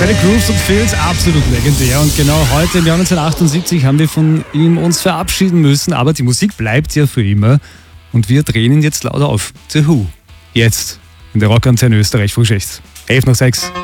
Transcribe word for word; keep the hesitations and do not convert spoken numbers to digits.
Seine Grooves und Feels absolut legendär. Und genau heute im Jahr neunzehnhundertachtundsiebzig haben wir von ihm uns verabschieden müssen. Aber die Musik bleibt ja für immer. Und wir drehen ihn jetzt lauter auf. The Who. Jetzt in der Rockantenne Österreich früh elf nach sechs.